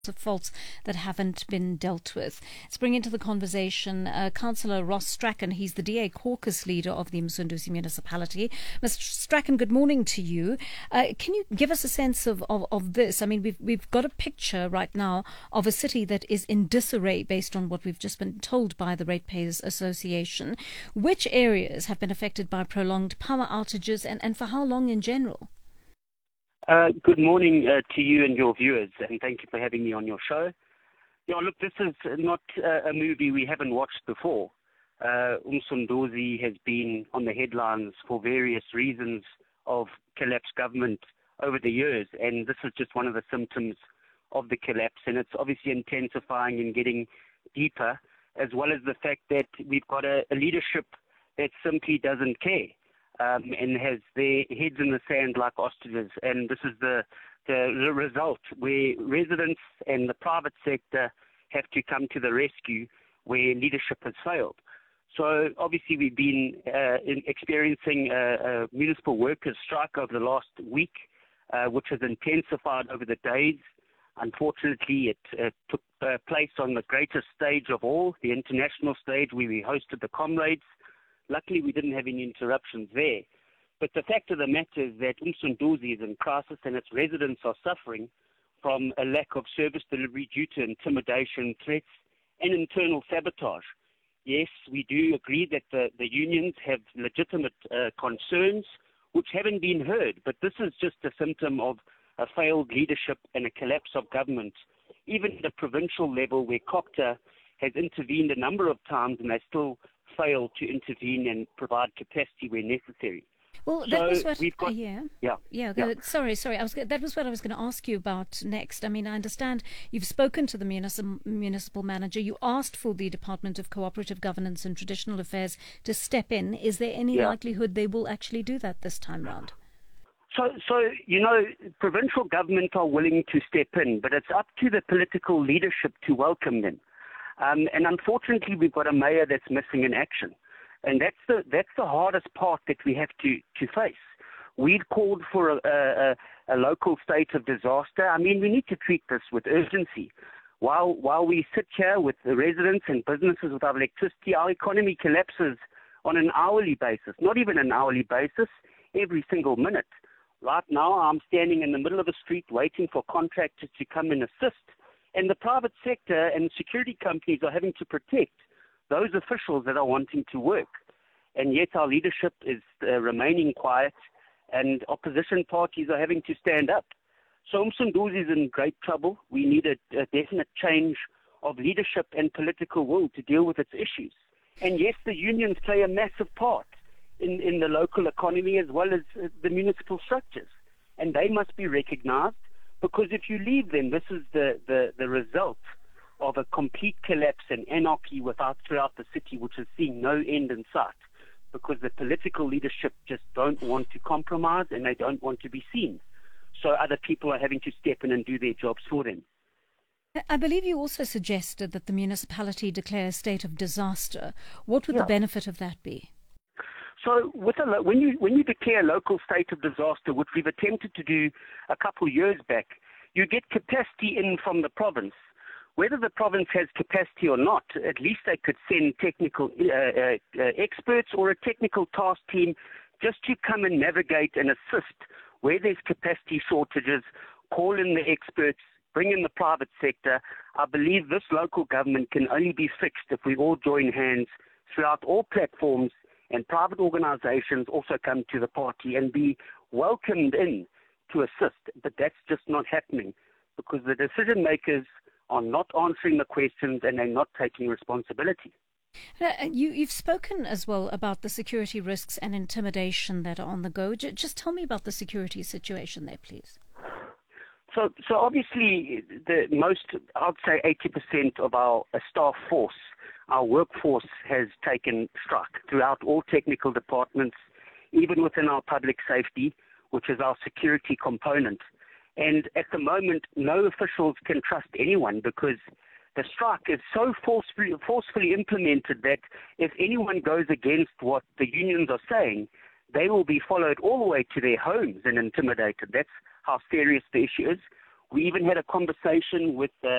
of faults that haven't been dealt with. Let's bring into the conversation Councillor Ross Strachan. He's the DA caucus leader of the Msunduzi municipality. Mr. Strachan, good morning to you. Can you give us a sense of this? I mean, we've got a picture right now of a city that is in disarray based on what we've just been told by the Ratepayers Association. Which areas have been affected by prolonged power outages and for how long in general? Good morning to you and your viewers, and thank you for having me on your show. Yeah, look, this is not a movie we haven't watched before. Msunduzi has been on the headlines for various reasons of collapsed government over the years, and this is just one of the symptoms of the collapse, and it's obviously intensifying and getting deeper, as well as the fact that we've got a leadership that simply doesn't care. And has their heads in the sand like ostriches. And this is the result where residents and the private sector have to come to the rescue where leadership has failed. So obviously we've been experiencing a municipal workers' strike over the last week, which has intensified over the days. Unfortunately, it took place on the greatest stage of all, the international stage where we hosted the comrades. Luckily, we didn't have any interruptions there. But the fact of the matter is that Msunduzi is in crisis and its residents are suffering from a lack of service delivery due to intimidation, threats, and internal sabotage. Yes, we do agree that the unions have legitimate concerns which haven't been heard, but this is just a symptom of a failed leadership and a collapse of government. Even at the provincial level where COGTA has intervened a number of times and they still fail to intervene and provide capacity where necessary. Well, that was what we've got. Sorry. That was what I was going to ask you about next. I mean, I understand you've spoken to the municipal manager. You asked for the Department of Cooperative Governance and Traditional Affairs to step in. Is there any likelihood they will actually do that this time round? So provincial government are willing to step in, but it's up to the political leadership to welcome them. And unfortunately, we've got a mayor that's missing in action. And that's the hardest part that we have to face. We've called for a local state of disaster. I mean, we need to treat this with urgency. While we sit here with the residents and businesses without electricity, our economy collapses on an hourly basis, not even an hourly basis, every single minute. Right now, I'm standing in the middle of a street waiting for contractors to come and assist. And the private sector and security companies are having to protect those officials that are wanting to work. And yet our leadership is remaining quiet and opposition parties are having to stand up. So Msunduzi is in great trouble. We need a definite change of leadership and political will to deal with its issues. And yes, the unions play a massive part in the local economy as well as the municipal structures. And they must be recognized. Because if you leave them, this is the result of a complete collapse and anarchy throughout the city, which is seeing no end in sight. Because the political leadership just don't want to compromise and they don't want to be seen. So other people are having to step in and do their jobs for them. I believe you also suggested that the municipality declare a state of disaster. What would the benefit of that be? So when you declare a local state of disaster, which we've attempted to do a couple of years back, you get capacity in from the province. Whether the province has capacity or not, at least they could send technical experts or a technical task team just to come and navigate and assist where there's capacity shortages, call in the experts, bring in the private sector. I believe this local government can only be fixed if we all join hands throughout all platforms and private organizations also come to the party and be welcomed in to assist. But that's just not happening because the decision makers are not answering the questions and they're not taking responsibility. You've spoken as well about the security risks and intimidation that are on the go. Just tell me about the security situation there, please. So obviously, I'd say 80% of our staff force, our workforce has taken strike throughout all technical departments, even within our public safety, which is our security component. And at the moment, no officials can trust anyone because the strike is so forcefully implemented that if anyone goes against what the unions are saying, they will be followed all the way to their homes and intimidated. That's how serious the issue is. We even had a conversation with